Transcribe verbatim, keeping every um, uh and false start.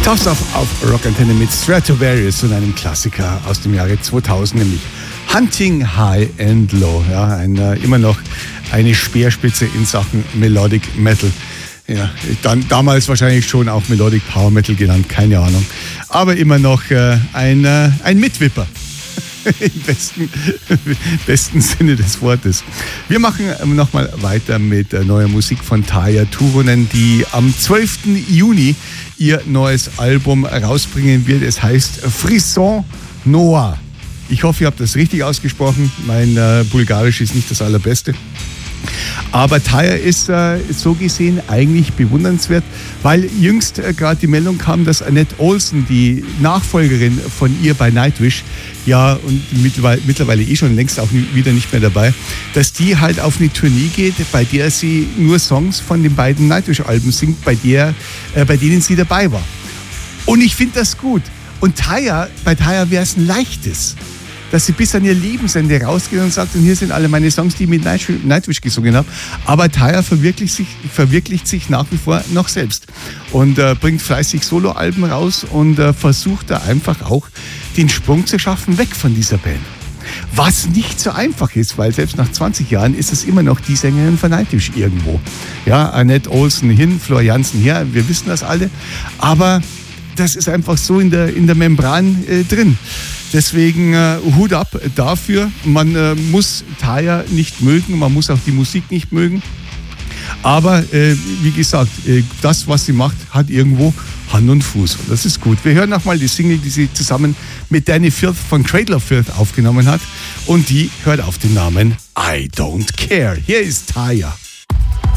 Tauchst auf auf Rock Antenne mit Stratovarius und einem Klassiker aus dem Jahre zweitausend, nämlich Hunting High and Low. Ja, ein, äh, immer noch eine Speerspitze in Sachen Melodic Metal. Ja, dann damals wahrscheinlich schon auch Melodic Power Metal genannt, keine Ahnung. Aber immer noch äh, ein, äh, ein Mitwipper. Im besten, besten Sinne des Wortes. Wir machen nochmal weiter mit neuer Musik von Tarja Turunen, die am zwölften Juni ihr neues Album rausbringen wird. Es heißt Frisson Noir. Ich hoffe, ihr habt das richtig ausgesprochen. Mein äh, Bulgarisch ist nicht das allerbeste. Aber Tarja ist äh, so gesehen eigentlich bewundernswert, weil jüngst äh, gerade die Meldung kam, dass Annette Olsen, die Nachfolgerin von ihr bei Nightwish, ja, und mittlerweile, mittlerweile eh schon längst auch wieder nicht mehr dabei, dass die halt auf eine Tournee geht, bei der sie nur Songs von den beiden Nightwish-Alben singt, bei, der, äh, bei denen sie dabei war. Und ich finde das gut. Und Tarja, bei Tarja wäre es ein leichtes, dass sie bis an ihr Lebensende rausgeht und sagt, und hier sind alle meine Songs, die ich mit Nightwish gesungen habe. Aber Tarja verwirklicht sich, verwirklicht sich nach wie vor noch selbst und äh, bringt fleißig Soloalben raus und äh, versucht da einfach auch den Sprung zu schaffen, weg von dieser Band. Was nicht so einfach ist, weil selbst nach zwanzig Jahren ist es immer noch die Sängerin von Nightwish irgendwo. Ja, Annette Olsen hin, Flor Jansen her, wir wissen das alle. Aber das ist einfach so in der, in der Membran äh, drin. Deswegen äh, Hut ab dafür. Man äh, muss Tarja nicht mögen, man muss auch die Musik nicht mögen. Aber äh, wie gesagt, äh, das, was sie macht, hat irgendwo Hand und Fuß. Und das ist gut. Wir hören nochmal die Single, die sie zusammen mit Danny Firth von Cradle of Filth aufgenommen hat. Und die hört auf den Namen I Don't Care. Hier ist Tarja.